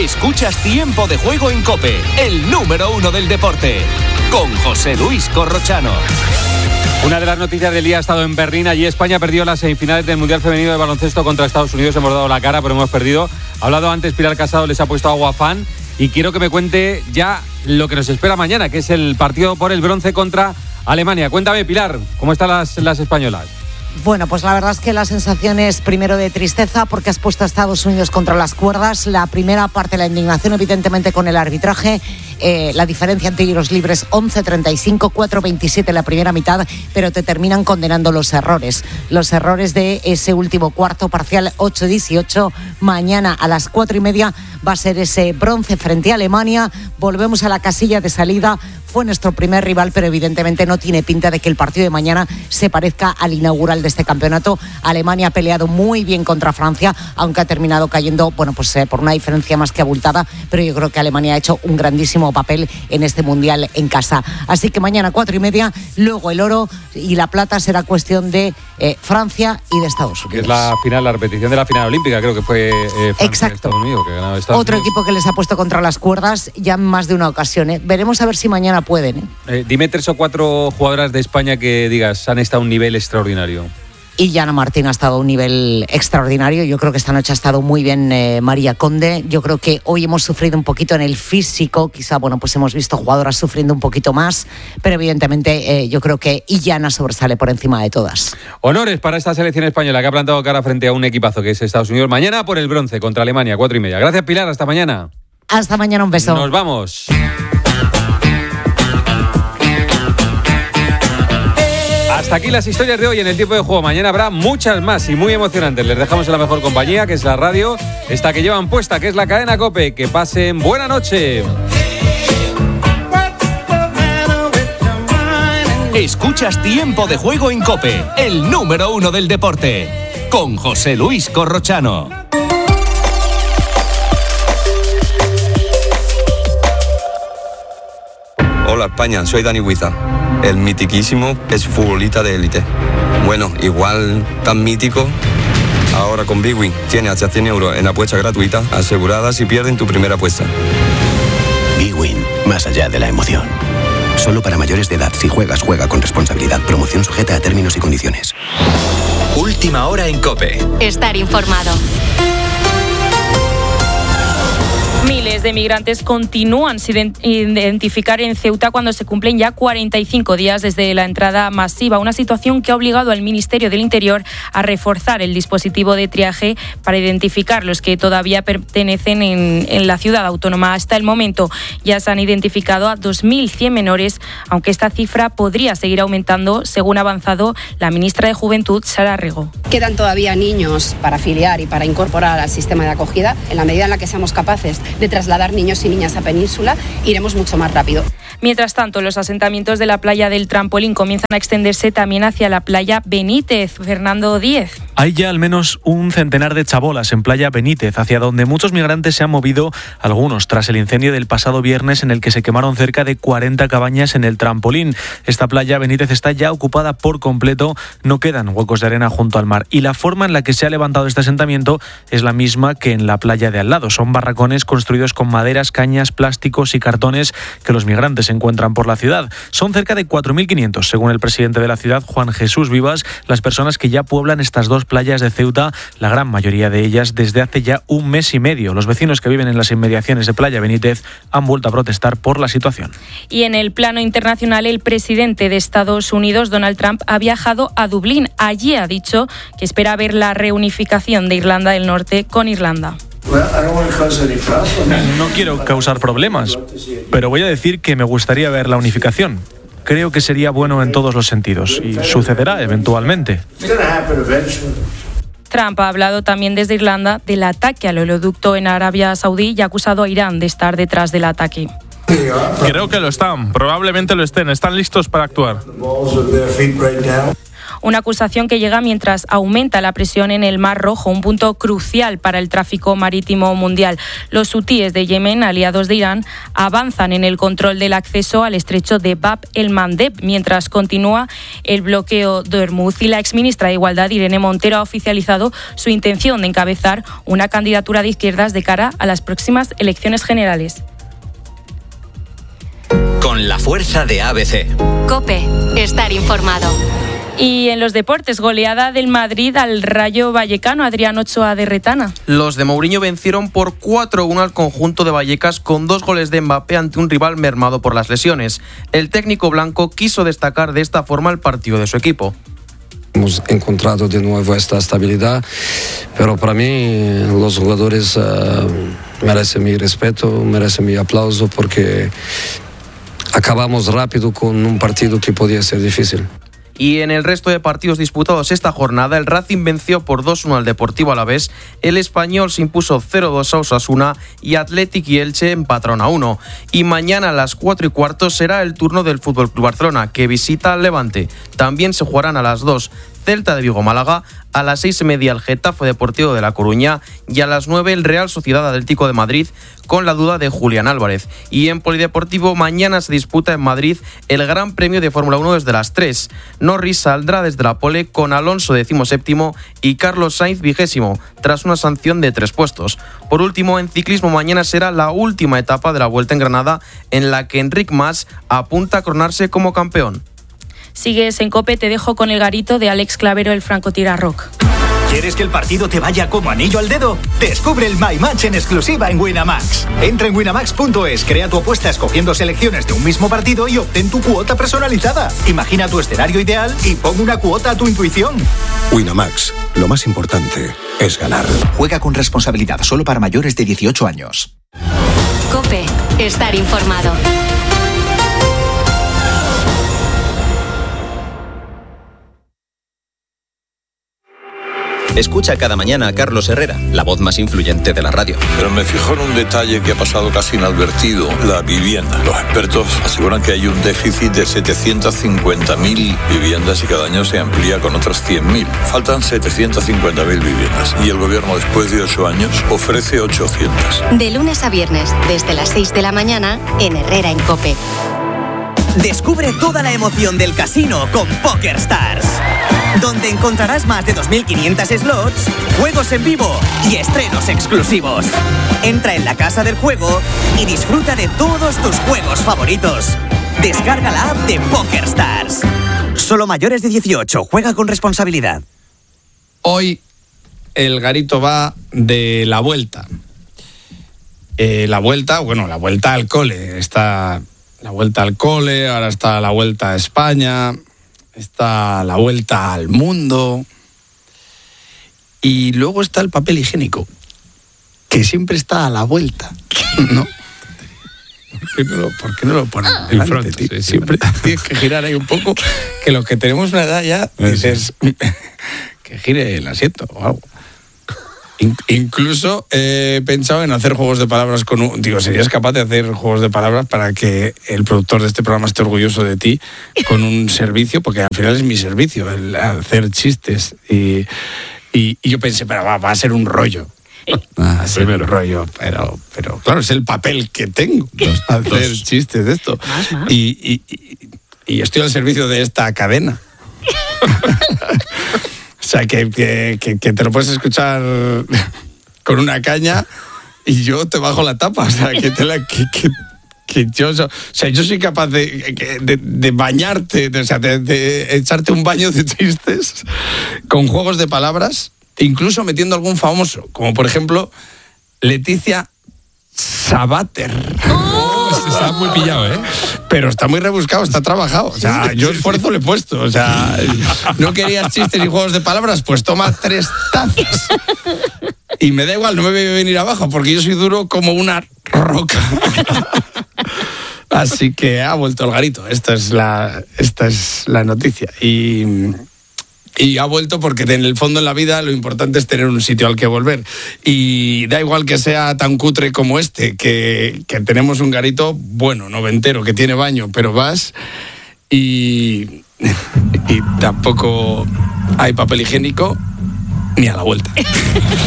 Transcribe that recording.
Escuchas Tiempo de Juego en COPE, el número 1 del deporte, con José Luis Corrochano. Una de las noticias del día ha estado en Berlín. Allí España perdió las semifinales del Mundial Femenino de Baloncesto contra Estados Unidos. Hemos dado la cara, pero hemos perdido. Ha hablado antes Pilar Casado, les ha puesto agua fan. Y quiero que me cuente ya lo que nos espera mañana, que es el partido por el bronce contra Alemania. Cuéntame, Pilar, ¿cómo están las españolas? Bueno, pues la verdad es que la sensación es primero de tristeza porque has puesto a Estados Unidos contra las cuerdas. La primera parte, la indignación evidentemente con el arbitraje. La diferencia en tiros libres 11-35, 4-27 en la primera mitad, pero te terminan condenando los errores de ese último cuarto parcial 8-18. Mañana a las 4:30 va a ser ese bronce frente a Alemania. Volvemos a la casilla de salida. Fue nuestro primer rival, pero evidentemente no tiene pinta de que el partido de mañana se parezca al inaugural de este campeonato. Alemania ha peleado muy bien contra Francia, aunque ha terminado cayendo, por una diferencia más que abultada, pero yo creo que Alemania ha hecho un grandísimo papel en este Mundial en casa. Así que mañana 4:30, luego el oro y la plata será cuestión de Francia y de Estados Unidos. Es la final, la repetición de la final olímpica, creo que fue Francia. Exacto. Estados Unidos, que ganaba Estados Otro Unidos. equipo que les ha puesto contra las cuerdas ya en más de una ocasión. Veremos a ver si mañana pueden. Dime 3 o 4 jugadoras de España que digas han estado a un nivel extraordinario. Y Yana Martín ha estado a un nivel extraordinario. Yo creo que esta noche ha estado muy bien María Conde. Yo creo que hoy hemos sufrido un poquito en el físico. Quizá, pues hemos visto jugadoras sufriendo un poquito más. Pero evidentemente yo creo que Yana sobresale por encima de todas. Honores para esta selección española que ha plantado cara frente a un equipazo que es Estados Unidos. Mañana por el bronce contra Alemania, 4:30. Gracias, Pilar. Hasta mañana. Hasta mañana, un beso. Nos vamos. Hasta aquí las historias de hoy en el Tiempo de Juego. Mañana habrá muchas más y muy emocionantes. Les dejamos en la mejor compañía, que es la radio, esta que llevan puesta, que es la cadena COPE. Que pasen buena noche. Escuchas Tiempo de Juego en COPE, el número 1 del deporte, con José Luis Corrochano. Hola España, soy Dani Huiza, el mitiquísimo exfutbolista de élite. Bueno, igual tan mítico, ahora con Big Win tiene hasta 100 euros en apuesta gratuita asegurada si pierden tu primera apuesta. Big Win, más allá de la emoción. Solo para mayores de edad. Si juegas, juega con responsabilidad. Promoción sujeta a términos y condiciones. Última hora en COPE. Estar informado. Miles de migrantes continúan sin identificar en Ceuta cuando se cumplen ya 45 días desde la entrada masiva, una situación que ha obligado al Ministerio del Interior a reforzar el dispositivo de triaje para identificar los que todavía pertenecen en la ciudad autónoma. Hasta el momento ya se han identificado a 2.100 menores, aunque esta cifra podría seguir aumentando, según ha avanzado la ministra de Juventud, Sara Rego. Quedan todavía niños para afiliar y para incorporar al sistema de acogida. En la medida en la que seamos capaces de trasladar niños y niñas a Península, iremos mucho más rápido. Mientras tanto, los asentamientos de la playa del Trampolín comienzan a extenderse también hacia la playa Benítez. Fernando Díez. Hay ya al menos un centenar de chabolas en playa Benítez, hacia donde muchos migrantes se han movido, algunos tras el incendio del pasado viernes en el que se quemaron cerca de 40 cabañas en el Trampolín. Esta playa Benítez está ya ocupada por completo, no quedan huecos de arena junto al mar. Y la forma en la que se ha levantado este asentamiento es la misma que en la playa de al lado. Son barracones construidos con maderas, cañas, plásticos y cartones que los migrantes encuentran por la ciudad. Son cerca de 4.500, según el presidente de la ciudad, Juan Jesús Vivas, las personas que ya pueblan estas dos playas de Ceuta, la gran mayoría de ellas desde hace ya un mes y medio. Los vecinos que viven en las inmediaciones de Playa Benítez han vuelto a protestar por la situación. Y en el plano internacional, el presidente de Estados Unidos, Donald Trump, ha viajado a Dublín. Allí ha dicho que espera ver la reunificación de Irlanda del Norte con Irlanda. No quiero causar problemas, pero voy a decir que me gustaría ver la unificación. Creo que sería bueno en todos los sentidos y sucederá eventualmente. Trump ha hablado también desde Irlanda del ataque al oleoducto en Arabia Saudí y ha acusado a Irán de estar detrás del ataque. Creo que lo están, probablemente lo estén listos para actuar. Una acusación que llega mientras aumenta la presión en el Mar Rojo, un punto crucial para el tráfico marítimo mundial. Los hutíes de Yemen, aliados de Irán, avanzan en el control del acceso al estrecho de Bab el-Mandeb, mientras continúa el bloqueo de Hormuz. Y la exministra de Igualdad, Irene Montero, ha oficializado su intención de encabezar una candidatura de izquierdas de cara a las próximas elecciones generales. Con la fuerza de ABC. COPE. Estar informado. Y en los deportes, goleada del Madrid al Rayo Vallecano. Adrián Ochoa de Retana. Los de Mourinho vencieron por 4-1 al conjunto de Vallecas con 2 goles de Mbappé ante un rival mermado por las lesiones. El técnico blanco quiso destacar de esta forma el partido de su equipo. Hemos encontrado de nuevo esta estabilidad, pero para mí los jugadores merecen mi respeto, merecen mi aplauso porque acabamos rápido con un partido que podía ser difícil. Y en el resto de partidos disputados esta jornada, el Racing venció por 2-1 al Deportivo Alavés, el Español se impuso 0-2 a Osasuna y Athletic y Elche empataron a 1. Y mañana a las 4:15 será el turno del FC Barcelona, que visita al Levante. También se jugarán a las 2 Celta de Vigo-Málaga, a las 6:30 el Getafe Deportivo de La Coruña y a las 9 el Real Sociedad Atlético de Madrid, con la duda de Julián Álvarez. Y en polideportivo mañana se disputa en Madrid el Gran Premio de Fórmula 1 desde las 3. Norris saldrá desde la pole con Alonso 17º y Carlos Sainz 20º, tras una sanción de 3 puestos. Por último, en ciclismo mañana será la última etapa de la Vuelta en Granada, en la que Enric Mas apunta a coronarse como campeón. Sigues en COPE, te dejo con el garito de Alex Clavero, el francotira rock. ¿Quieres que el partido te vaya como anillo al dedo? Descubre el My Match en exclusiva en Winamax. Entra en winamax.es, crea tu apuesta escogiendo selecciones de un mismo partido y obtén tu cuota personalizada. Imagina tu escenario ideal y pon una cuota a tu intuición. Winamax, lo más importante es ganar. Juega con responsabilidad, solo para mayores de 18 años. COPE. Estar informado. Escucha cada mañana a Carlos Herrera, la voz más influyente de la radio. Pero me fijo en un detalle que ha pasado casi inadvertido: la vivienda. Los expertos aseguran que hay un déficit de 750.000 viviendas y cada año se amplía con otras 100.000. Faltan 750.000 viviendas y el gobierno, después de 8 años, ofrece 800. De lunes a viernes, desde las 6 de la mañana, en Herrera en COPE. Descubre toda la emoción del casino con PokerStars, donde encontrarás más de 2.500 slots, juegos en vivo y estrenos exclusivos. Entra en la casa del juego y disfruta de todos tus juegos favoritos. Descarga la app de PokerStars. Solo mayores de 18, juega con responsabilidad. Hoy el garito va de la vuelta. La vuelta al cole. Está la vuelta al cole, ahora está la vuelta a España, está la vuelta al mundo y luego está el papel higiénico, que siempre está a la vuelta, ¿no? ¿Por qué no lo ponen delante, tío? Sí, siempre tienes que girar ahí un poco, que los que tenemos una edad ya dices que gire el asiento o algo. Incluso he pensado en hacer juegos de palabras ¿serías capaz de hacer juegos de palabras para que el productor de este programa esté orgulloso de ti con un servicio? Porque al final es mi servicio, el hacer chistes. Y yo pensé, pero va a ser un rollo. Va a ser un rollo, pero claro, es el papel que tengo, hacer chistes de esto. Más. Y estoy al servicio de esta cadena. O sea, que te lo puedes escuchar con una caña y yo te bajo la tapa. O sea, yo soy capaz de bañarte, de echarte un baño de chistes con juegos de palabras, incluso metiendo algún famoso, como por ejemplo Leticia Sabater. Está muy pillado, ¿eh? Pero está muy rebuscado, está trabajado. O sea, yo esfuerzo le he puesto. O sea, no querías chistes y juegos de palabras, pues toma 3 tazas. Y me da igual, no me voy a venir abajo, porque yo soy duro como una roca. Así que ha vuelto el garito. Esta es la noticia. Y Y ha vuelto porque en el fondo en la vida lo importante es tener un sitio al que volver. Y da igual que sea tan cutre como este, que tenemos un garito, bueno, noventero, que tiene baño, pero vas y tampoco hay papel higiénico ni a la vuelta.